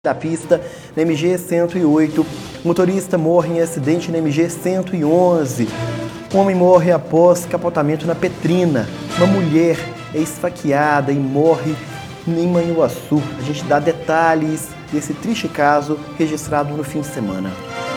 da pista na MG 108. Motorista morre em acidente na MG 111. Um homem morre após capotamento na Petrina. Uma mulher é esfaqueada e morre em Manhuaçu. A gente dá detalhes desse triste caso registrado no fim de semana.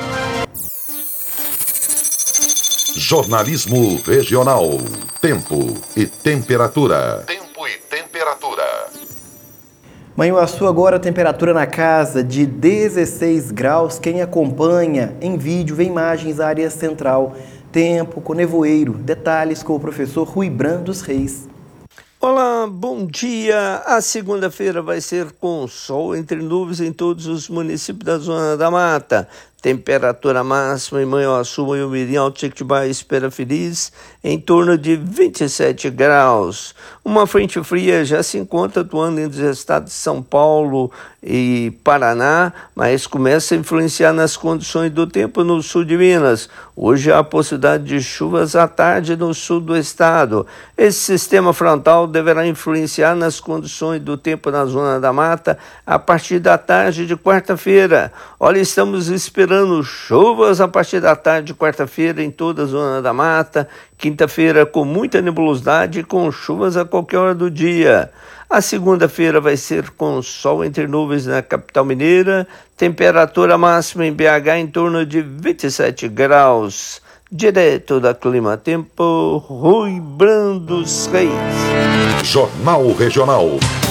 Jornalismo regional. Tempo e temperatura. Tempo e temperatura. Manhuaçu agora, temperatura na casa de 16 graus. Quem acompanha em vídeo, vê imagens da área central. Tempo com nevoeiro. Detalhes com o professor Rui Brand dos Reis. Olá, bom dia. A segunda-feira vai ser com sol entre nuvens em todos os municípios da Zona da Mata. Temperatura máxima em Manhuaçu, Manhumirim, Alto Jequitibá e Espera Feliz em torno de 27 graus. Uma frente fria já se encontra atuando entre os estados de São Paulo e Paraná, mas começa a influenciar nas condições do tempo no sul de Minas. Hoje há a possibilidade de chuvas à tarde no sul do estado. Esse sistema frontal deverá influenciar nas condições do tempo na Zona da Mata a partir da tarde de quarta-feira. Olha, estamos esperando chuvas a partir da tarde de quarta-feira em toda a Zona da Mata, quinta-feira com muita nebulosidade e com chuvas a qualquer hora do dia. A segunda-feira vai ser com sol entre nuvens na capital mineira, temperatura máxima em BH em torno de 27 graus. Direto da Clima Tempo, Rui Brand dos Reis. Jornal Regional.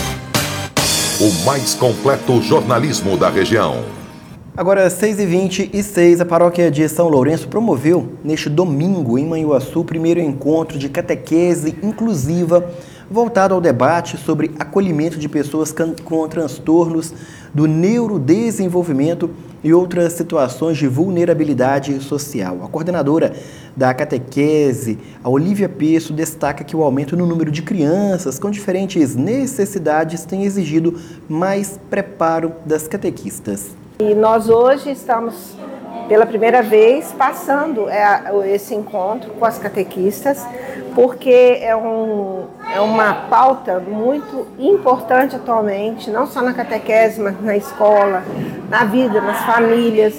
O mais completo jornalismo da região. Agora, 6h26, a paróquia de São Lourenço promoveu, neste domingo, em Manhuaçu, o primeiro encontro de catequese inclusiva voltado ao debate sobre acolhimento de pessoas com transtornos do neurodesenvolvimento e outras situações de vulnerabilidade social. A coordenadora da catequese, a Olívia Peço, destaca que o aumento no número de crianças com diferentes necessidades tem exigido mais preparo das catequistas. E nós hoje estamos, pela primeira vez, passando esse encontro com as catequistas, porque é uma pauta muito importante atualmente, não só na catequese, mas na escola, na vida, nas famílias.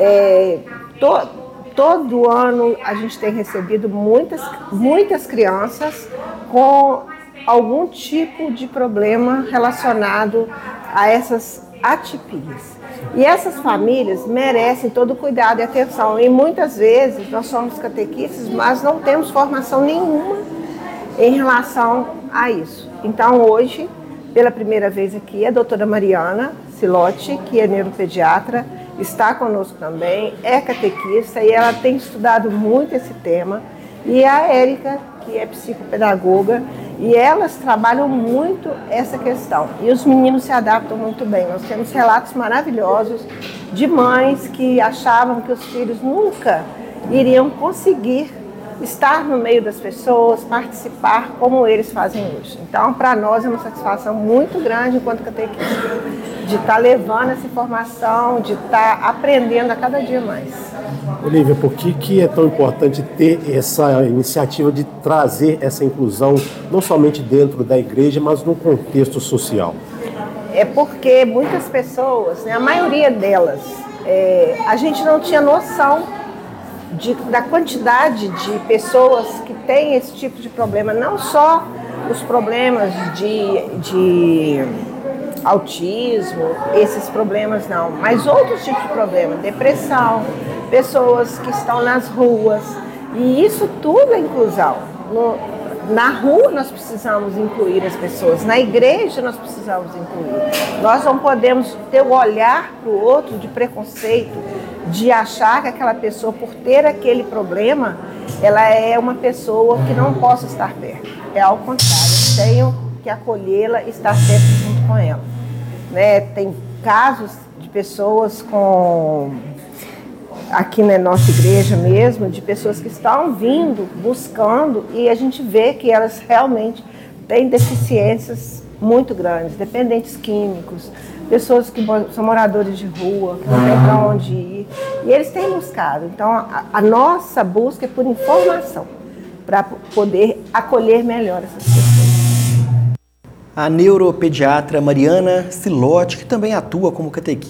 Todo ano a gente tem recebido muitas crianças com algum tipo de problema relacionado a essas atipias. E essas famílias merecem todo o cuidado e atenção. E muitas vezes nós somos catequistas, mas não temos formação nenhuma em relação a isso. Então hoje, pela primeira vez aqui, a doutora Mariana Silotti, que é neuropediatra, está conosco também, é catequista e ela tem estudado muito esse tema. E a Érica, que é psicopedagoga, e elas trabalham muito essa questão. E os meninos se adaptam muito bem. Nós temos relatos maravilhosos de mães que achavam que os filhos nunca iriam conseguir estar no meio das pessoas, participar como eles fazem hoje. Então, para nós é uma satisfação muito grande enquanto catequista, de estar levando essa informação, de estar aprendendo a cada dia mais. Olívia, por que é tão importante ter essa iniciativa de trazer essa inclusão, não somente dentro da igreja, mas no contexto social? É porque muitas pessoas, né, a maioria delas, a gente não tinha noção da quantidade de pessoas que têm esse tipo de problema, não só os problemas de autismo, esses problemas não, mas outros tipos de problemas, depressão, pessoas que estão nas ruas, e isso tudo é inclusão. Na rua nós precisamos incluir as pessoas, na igreja nós precisamos incluir. Nós não podemos ter o olhar para o outro de preconceito, de achar que aquela pessoa, por ter aquele problema, ela é uma pessoa que não possa estar perto. É ao contrário, eu tenho que acolhê-la e estar sempre junto com ela. Né? Tem casos de pessoas aqui na nossa igreja mesmo, de pessoas que estão vindo, buscando, e a gente vê que elas realmente têm deficiências muito grandes, dependentes químicos, pessoas que são moradores de rua, que não têm para onde ir, e eles têm buscado. Então, a nossa busca é por informação, para poder acolher melhor essas pessoas. a neuropediatra Mariana Silotti, que também atua como catequista